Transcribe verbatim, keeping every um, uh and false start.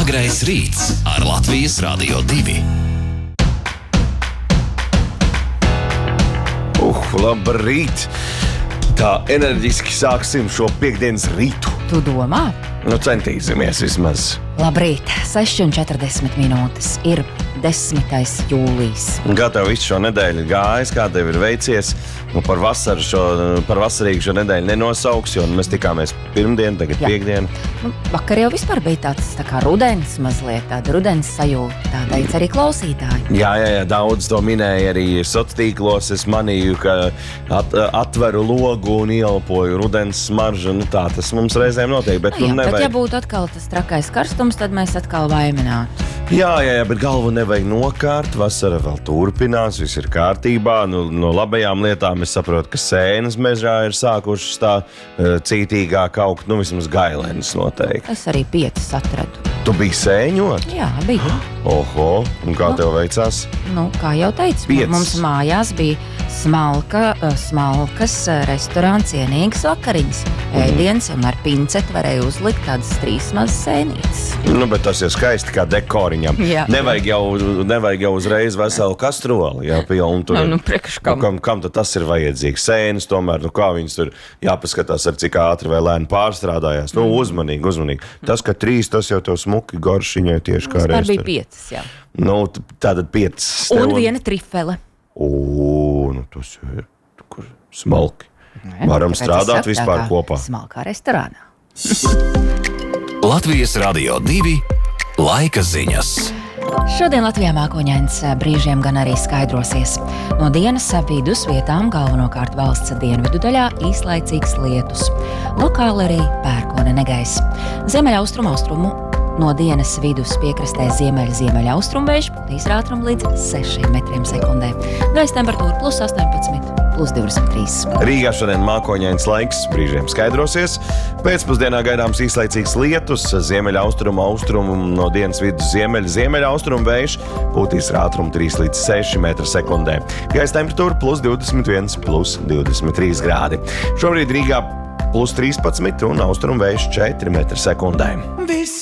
Agrais rīts ar Latvijas Radio divi. Uh, labrīt! Tā enerģiski sāksim šo piekdienas rītu. Tu domā? Nu, centīsimies vismaz. Labrīt, seši un četrdesmit minūtes. Ir desmitais jūlijas. Kā tev visu šo nedēļu gājis, kā tev ir veicies? Nu, par vasaru šo, par vasarīgu šo nedēļu nenosauks, jo mēs tikāmies pirmdien, tagad Jā. piekdien. Nu, vakar jau vispār bija tāds tā kā rudens mazliet, tāda rudens sajūta, tā teica arī klausītāji. Jā, jā, jā, daudz to minēja arī sociālos tīklos. Es manīju, ka at, atveru logu un ielpoju rudens smaržu. Nu, tā tas mums reizēm notiek, bet Nu, jā, nu bet nevajag. ja būtu atkal tas trakais karstums, tad mēs atkal vaiminātu. Jā, jā, jā, bet galvu nevajag nokārt. Vasara vēl turpinās, viss ir kārtībā. Nu, no labajām lietām es saprotu, ka sēnes mežā ir sākušas tā uh, cītīgāk augt, nu vismaz gailenes noteikti. Es arī piecas atradu. Tu biji sēņot? Jā, bija. Oho, un kā tev veicās? Nu, kā jau teicu, Piecas. mums mājās bija smalka, smalkas restorāns, cienīgas vakariņas. Ēdiens, un ar pinceti varēja uzlikt tādas trīs mazas sēnītes. Nu, bet tas ir skaisti kā dekoriņam. Jā. Nevajag jau, nevajag jau uzreiz veselu kastroli. Jā, pilnu tur. Nu, nu, priekš kam? Nu, kam, kam tad tas ir vajadzīgs? Sēnes tomēr, nu kā viņas tur jāpaskatās ar cik ātri vai lēni pārstrādājās. Nu, uzmanīgi, uzmanīgi. Tas, ka trīs, tas jau tev smuki garšiņai tieši kā Vispār restorāns. bija piecas, jā. Nu, t- tātad piecas. Un Tev- viena trifele. O, nu tas ir kur smalki. Ne, Varam tāpēc es strādāt saku, vispār tā kā kopā. Smalkā restorānā. Latvijas Radio divi laika ziņas. Šodien Latvijā mākoņains brīžiem gan arī skaidrosies. No dienas vidus vietām galvenokārt valsts dienvidu daļā īslaicīgs lietus. Lokāli arī pērkona negaiss. Ziemeļaustrumu austrumu no dienas vidus piekrastē ziemeļ-ziemeļaustrumu vējš pūtīs ar ātrumu līdz sešiem metriem sekundē. Gaisa temperatūra plus astoņpadsmit, plus divdesmit trīs. Rīgā šodien mākoņains laiks, brīžiem skaidrosies. Pēcpusdienā gaidāms īslaicīgs lietus, ziemeļaustrumu austrumu no dienas vidus ziemeļ, ziemeļaustrumu vējš pūtīs ar ātrumu trīs līdz seši metri sekundē. Gaisa temperatūra plus divdesmit viens, plus divdesmit trīs grādi. Šobrīd Rīgā plus trīspadsmit un austrumu vējš četri metri sekundē. Viss